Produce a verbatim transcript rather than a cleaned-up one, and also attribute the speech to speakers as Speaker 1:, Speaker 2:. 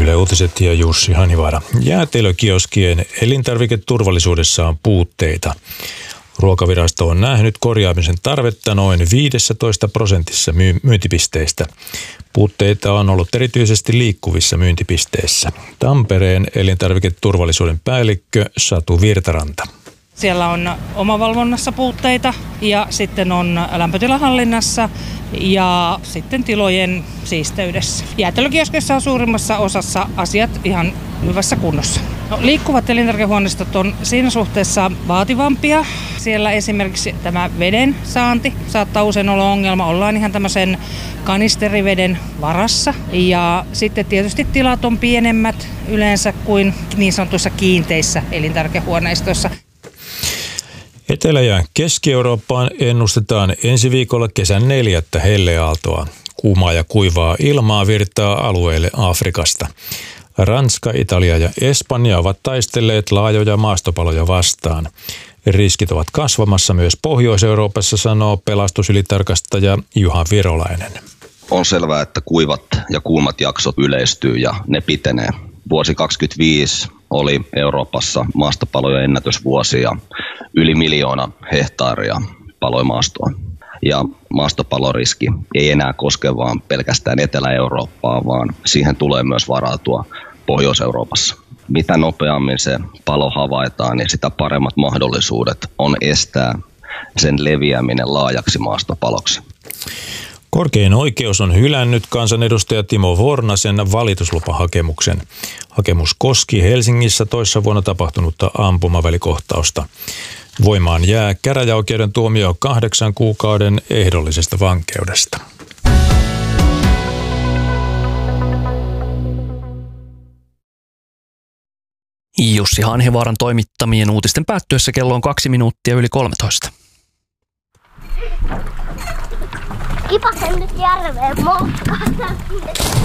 Speaker 1: Yle Uutiset ja Jussi Hanivaara. Jäätelökioskien elintarviketurvallisuudessa on puutteita. Ruokavirasto on nähnyt korjaamisen tarvetta noin viisitoista prosentissa myyntipisteistä. Puutteita on ollut erityisesti liikkuvissa myyntipisteissä. Tampereen elintarviketurvallisuuden päällikkö Satu Virtaranta.
Speaker 2: Siellä on omavalvonnassa puutteita ja sitten on lämpötilahallinnassa ja sitten tilojen siisteydessä. Jäätelökioskeissa on suurimmassa osassa asiat ihan hyvässä kunnossa. No, liikkuvat elintarvikehuoneistot on siinä suhteessa vaativampia. Siellä esimerkiksi tämä veden saanti saattaa usein olla ongelma. Ollaan ihan tämmöisen kanisteriveden varassa. Ja sitten tietysti tilat on pienemmät yleensä kuin niin sanotuissa kiinteissä elintarvikehuoneistoissa.
Speaker 1: Etelä- ja Keski-Eurooppaan ennustetaan ensi viikolla kesän neljättä helleaaltoa. Kuumaa ja kuivaa ilmaa virtaa alueelle Afrikasta. Ranska, Italia ja Espanja ovat taistelleet laajoja maastopaloja vastaan. Riskit ovat kasvamassa myös Pohjois-Euroopassa, sanoo pelastusylitarkastaja Juha Virolainen.
Speaker 3: On selvää, että kuivat ja kuumat jaksot yleistyy ja ne pitenee. Vuosi kaksikymmentäviisi oli Euroopassa maastopalojen ennätysvuosi ja yli miljoona hehtaaria paloi maastoa. Ja maastopaloriski ei enää koske vaan pelkästään Etelä-Eurooppaa, vaan siihen tulee myös varautua Pohjois-Euroopassa. Mitä nopeammin se palo havaitaan, niin sitä paremmat mahdollisuudet on estää sen leviäminen laajaksi maastopaloksi.
Speaker 1: Korkein oikeus on hylännyt kansanedustaja Timo Vornasen valituslupahakemuksen. Hakemus koski Helsingissä toissa vuonna tapahtunutta ampumavälikohtausta. Voimaan jää käräjäoikeuden tuomio kahdeksan kuukauden ehdollisesta vankeudesta.
Speaker 4: Jussi Hanhivaaran toimittamien uutisten päättyessä kello on kaksi minuuttia yli kolmetoista.
Speaker 5: Kipasen nyt järveen moukkaan.